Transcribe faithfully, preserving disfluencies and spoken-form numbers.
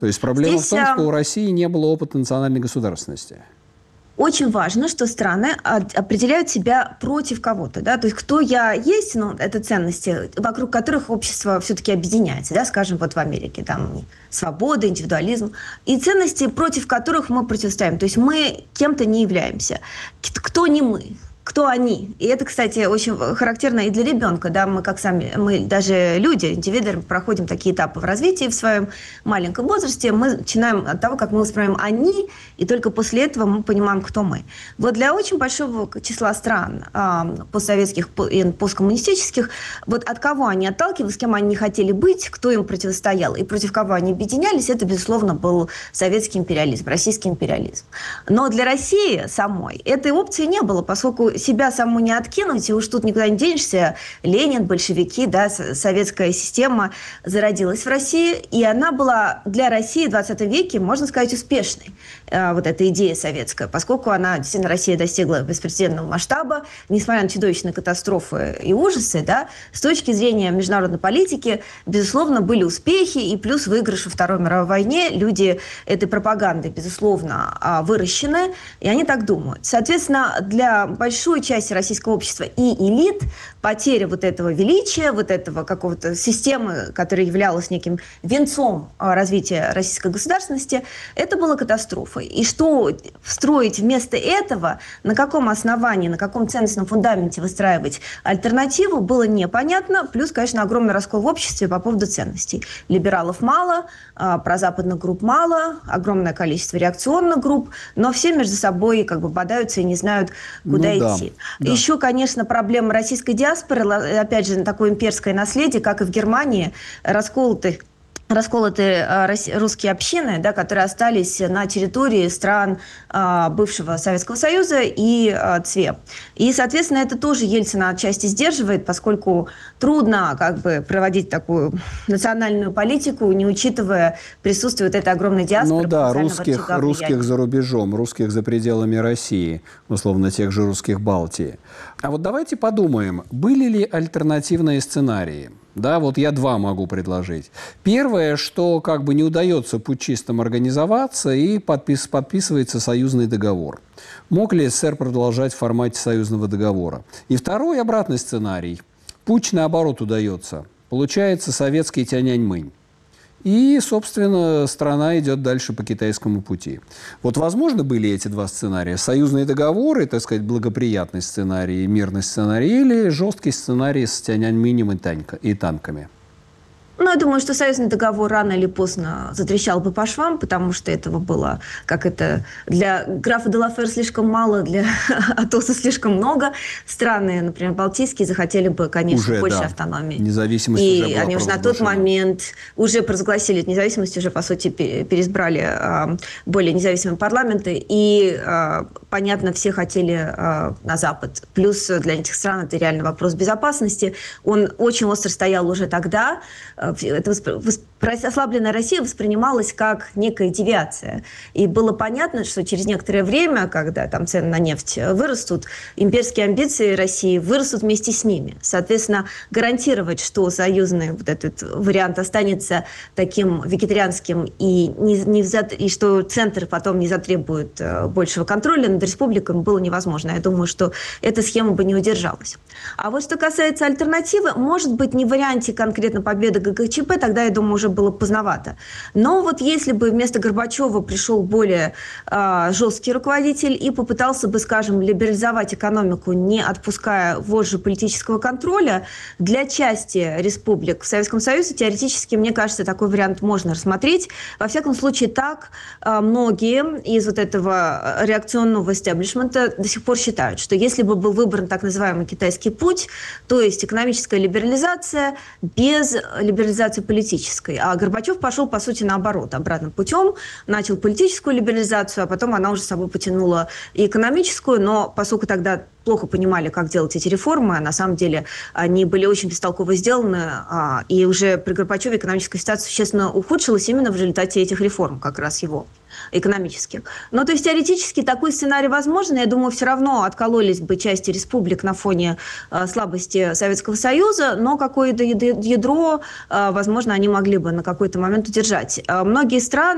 То есть проблема Здесь, в том, что у России не было опыта национальной государственности. Очень важно, что страны определяют себя против кого-то. Да? То есть кто я есть, ну, это ценности, вокруг которых общество все-таки объединяется. Да? Скажем, вот в Америке там свобода, индивидуализм. И ценности, против которых мы противостоим. То есть мы кем-то не являемся. Кто не мы? Кто они? И это, кстати, очень характерно и для ребенка. Да? Мы, как сами, мы даже люди, индивиды, проходим такие этапы в развитии в своем маленьком возрасте. Мы начинаем от того, как мы воспринимаем «они», и только после этого мы понимаем, кто мы. Вот для очень большого числа стран э, постсоветских и посткоммунистических, вот от кого они отталкивались, с кем они не хотели быть, кто им противостоял и против кого они объединялись, это, безусловно, был советский империализм, российский империализм. Но для России самой этой опции не было, поскольку себя саму не откинуть, и уж тут никуда не денешься. Ленин, большевики, да, советская система зародилась в России, и она была для России в двадцатом веке, можно сказать, успешной. Э, вот эта идея советская, поскольку она, действительно, Россия достигла беспрецедентного масштаба, несмотря на чудовищные катастрофы и ужасы, да, с точки зрения международной политики, безусловно, были успехи, и плюс выигрыш во Второй мировой войне. Люди этой пропаганды, безусловно, выращены, и они так думают. Соответственно, для большой большой части российского общества и элит потеря вот этого величия, вот этого какого-то системы, которая являлась неким венцом развития российской государственности, это была катастрофой. И что строить вместо этого, на каком основании, на каком ценностном фундаменте выстраивать альтернативу, было непонятно. Плюс, конечно, огромный раскол в обществе по поводу ценностей. Либералов мало, прозападных групп мало, огромное количество реакционных групп, но все между собой как бы бодаются и не знают, куда ну, идти. Да, да. Еще, конечно, проблема российской диаспоры, опять же, такое имперское наследие, как и в Германии, расколоты расколотые э, русские общины, да, которые остались на территории стран э, бывшего Советского Союза и э, ЦВЕ. И, соответственно, это тоже Ельцина отчасти сдерживает, поскольку трудно как бы проводить такую национальную политику, не учитывая присутствие вот этой огромной диаспоры. Ну да, русских, русских за рубежом, русских за пределами России, условно, тех же русских Балтии. А вот давайте подумаем, были ли альтернативные сценарии? Да, вот я два могу предложить. Первое, что как бы не удается путчистам организоваться, и подпис, подписывается союзный договор. Мог ли СССР продолжать в формате союзного договора? И второй, обратный сценарий. Путч, наоборот, удается. Получается советский Тяньаньмэнь. И, собственно, страна идет дальше по китайскому пути. Вот, возможно, были эти два сценария? Союзные договоры, так сказать, благоприятный сценарий, мирный сценарий, или жесткий сценарий с Тяньаньмэнем и танками? Ну, я думаю, что союзный договор рано или поздно затрещал бы по швам, потому что этого было, как это, для графа де ла Фер слишком мало, для Атоса слишком много. Страны, например, балтийские, захотели бы, конечно, уже, больше да. автономии. Независимость и уже была они уже на тот момент уже провозгласили независимость, уже, по сути, переизбрали э, более независимые парламенты. И, э, понятно, все хотели э, на Запад. Плюс для этих стран это реально вопрос безопасности. Он очень остро стоял уже тогда. Это ослабленная Россия воспринималась как некая девиация. И было понятно, что через некоторое время, когда там цены на нефть вырастут, имперские амбиции России вырастут вместе с ними. Соответственно, гарантировать, что союзный вот этот вариант останется таким вегетарианским и, не, не взад... и что центр потом не затребует большего контроля над республиками, было невозможно. Я думаю, что эта схема бы не удержалась. А вот что касается альтернативы, может быть, не в варианте конкретно победы ГКЧП, тогда, я думаю, уже было поздновато. Но вот если бы вместо Горбачева пришел более э, жесткий руководитель и попытался бы, скажем, либерализовать экономику, не отпуская вожжи политического контроля, для части республик в Советском Союзе теоретически, мне кажется, такой вариант можно рассмотреть. Во всяком случае, так э, многие из вот этого реакционного истеблишмента до сих пор считают, что если бы был выбран так называемый китайский путь, то есть экономическая либерализация без либерализации политической. А Горбачев пошел, по сути, наоборот, обратным путем, начал политическую либерализацию, а потом она уже с собой потянула и экономическую, но поскольку тогда плохо понимали, как делать эти реформы, на самом деле они были очень бестолково сделаны, и уже при Горбачеве экономическая ситуация существенно ухудшилась именно в результате этих реформ, как раз его экономических. Но то есть теоретически такой сценарий возможен. Я думаю, все равно откололись бы части республик на фоне э, слабости Советского Союза, но какое-то ядро, э, возможно, они могли бы на какой-то момент удержать. Э, многие страны